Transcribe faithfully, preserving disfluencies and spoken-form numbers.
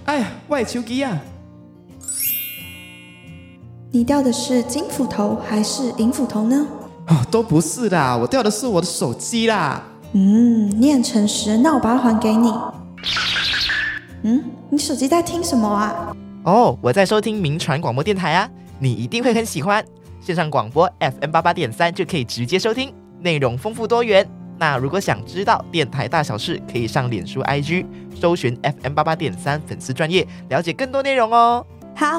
哎呀，我的手机啊！ 你掉的是金斧头还是银斧头呢？ 哦，都不是啦，我掉的是我的手机啦。 嗯，你很诚实，那我把它还给你。嗯，你手机在听什么啊？ 哦，我在收听民传广播电台啊，你一定会很喜欢。线上广播 F M 八八点三就可以直接收听，内容丰富多元。那如果想知道电台大小事，可以上脸书 I G 搜寻 F M 八八点三粉丝专页，了解更多内容哦。